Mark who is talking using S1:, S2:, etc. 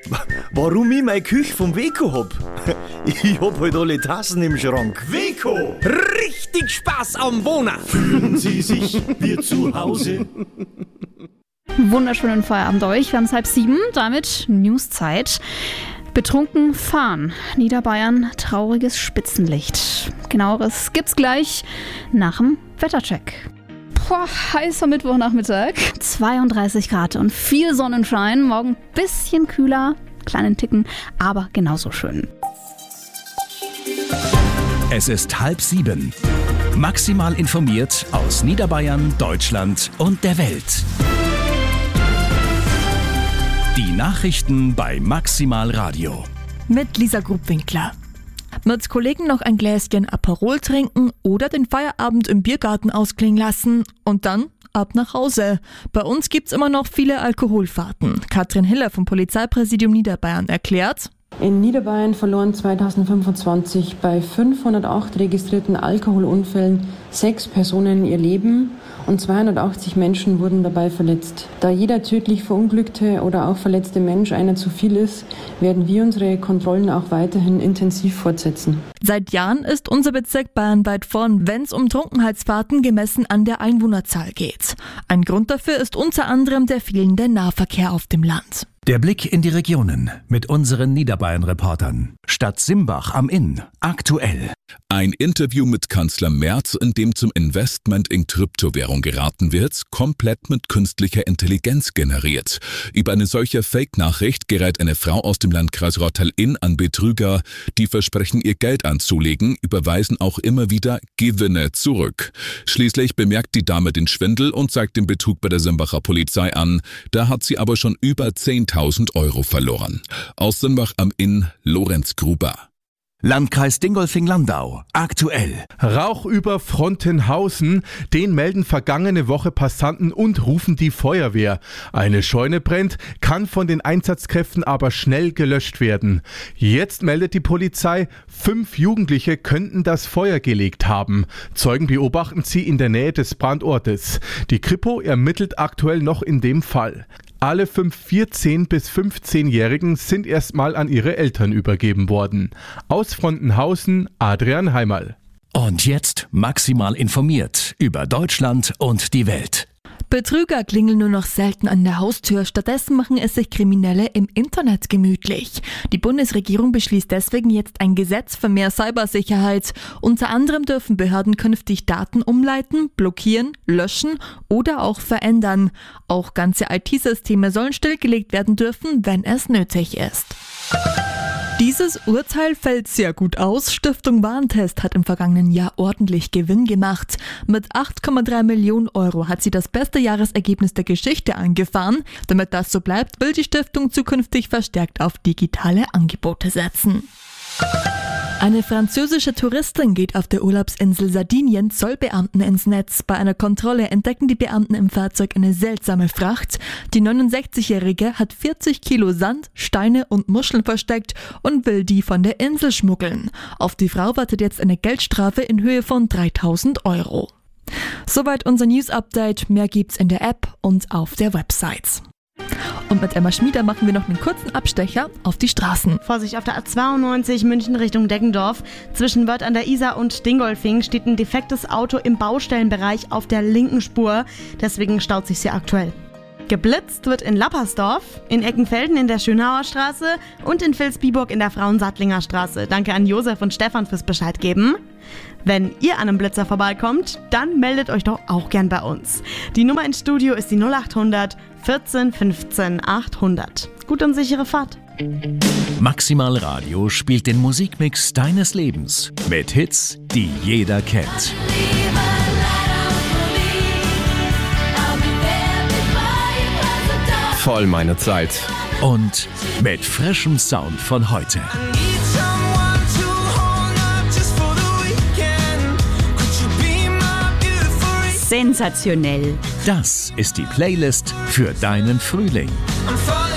S1: Warum ich meine Küche vom Weco hab? Ich hab halt alle Tassen im Schrank.
S2: Weco!
S3: Richtig Spaß am Wohnen!
S2: Fühlen Sie sich wie zu Hause?
S4: Wunderschönen Feierabend euch. Wir haben 6:30, damit Newszeit. Betrunken fahren. Niederbayern, trauriges Spitzenlicht. Genaueres gibt's gleich nach dem Wettercheck. Heißer Mittwochnachmittag. 32 Grad und viel Sonnenschein. Morgen bisschen kühler, kleinen Ticken, aber genauso schön.
S5: Es ist 6:30. Maximal informiert aus Niederbayern, Deutschland und der Welt. Die Nachrichten bei Maximal Radio.
S6: Mit Lisa Grubwinkler. Mit Kollegen noch ein Gläschen Aperol trinken oder den Feierabend im Biergarten ausklingen lassen und dann ab nach Hause. Bei uns gibt's immer noch viele Alkoholfahrten. Katrin Hiller vom Polizeipräsidium Niederbayern erklärt:
S7: In Niederbayern verloren 2025 bei 508 registrierten Alkoholunfällen 6 Personen ihr Leben und 280 Menschen wurden dabei verletzt. Da jeder tödlich verunglückte oder auch verletzte Mensch einer zu viel ist, werden wir unsere Kontrollen auch weiterhin intensiv fortsetzen.
S6: Seit Jahren ist unser Bezirk bayernweit vorn, wenn es um Trunkenheitsfahrten gemessen an der Einwohnerzahl geht. Ein Grund dafür ist unter anderem der fehlende Nahverkehr auf dem Land.
S5: Der Blick in die Regionen mit unseren Niederbayern-Reportern. Stadt Simbach am Inn. Aktuell.
S8: Ein Interview mit Kanzler Merz, in dem zum Investment in Kryptowährung geraten wird, komplett mit künstlicher Intelligenz generiert. Über eine solche Fake-Nachricht gerät eine Frau aus dem Landkreis Rottal-Inn an Betrüger, die versprechen, ihr Geld anzulegen, überweisen auch immer wieder Gewinne zurück. Schließlich bemerkt die Dame den Schwindel und zeigt den Betrug bei der Simbacher Polizei an. Da hat sie aber schon über 10.000 Euro verloren. Aus Simbach am Inn, Lorenz Gruber.
S5: Landkreis Dingolfing-Landau. Aktuell.
S9: Rauch über Frontenhausen. Den melden vergangene Woche Passanten und rufen die Feuerwehr. Eine Scheune brennt, kann von den Einsatzkräften aber schnell gelöscht werden. Jetzt meldet die Polizei, 5 Jugendliche könnten das Feuer gelegt haben. Zeugen beobachten sie in der Nähe des Brandortes. Die Kripo ermittelt aktuell noch in dem Fall. Alle 5 14- bis 15-Jährigen sind erstmal an ihre Eltern übergeben worden. Aus Frontenhausen, Adrian Heimerl.
S5: Und jetzt maximal informiert über Deutschland und die Welt.
S6: Betrüger klingeln nur noch selten an der Haustür, stattdessen machen es sich Kriminelle im Internet gemütlich. Die Bundesregierung beschließt deswegen jetzt ein Gesetz für mehr Cybersicherheit. Unter anderem dürfen Behörden künftig Daten umleiten, blockieren, löschen oder auch verändern. Auch ganze IT-Systeme sollen stillgelegt werden dürfen, wenn es nötig ist. Dieses Urteil fällt sehr gut aus. Stiftung Warentest hat im vergangenen Jahr ordentlich Gewinn gemacht. Mit 8,3 Millionen Euro hat sie das beste Jahresergebnis der Geschichte eingefahren. Damit das so bleibt, will die Stiftung zukünftig verstärkt auf digitale Angebote setzen. Eine französische Touristin geht auf der Urlaubsinsel Sardinien Zollbeamten ins Netz. Bei einer Kontrolle entdecken die Beamten im Fahrzeug eine seltsame Fracht. Die 69-Jährige hat 40 Kilo Sand, Steine und Muscheln versteckt und will die von der Insel schmuggeln. Auf die Frau wartet jetzt eine Geldstrafe in Höhe von 3.000 Euro. Soweit unser News-Update. Mehr gibt's in der App und auf der Website. Und mit Emma Schmieder machen wir noch einen kurzen Abstecher auf die Straßen.
S10: Vorsicht auf der A92 München Richtung Deggendorf. Zwischen Wörth an der Isar und Dingolfing steht ein defektes Auto im Baustellenbereich auf der linken Spur. Deswegen staut sich hier aktuell. Geblitzt wird in Lappersdorf, in Eckenfelden in der Schönauer Straße und in Vilsbiburg in der Frauensattlinger Straße. Danke an Josef und Stefan fürs Bescheid geben. Wenn ihr an einem Blitzer vorbeikommt, dann meldet euch doch auch gern bei uns. Die Nummer ins Studio ist die 0800 14 15 800. Gut und sichere Fahrt.
S5: Maximal Radio spielt den Musikmix deines Lebens mit Hits, die jeder kennt.
S3: Voll meine Zeit.
S5: Und mit frischem Sound von heute.
S11: Sensationell.
S5: Das ist die Playlist für deinen Frühling.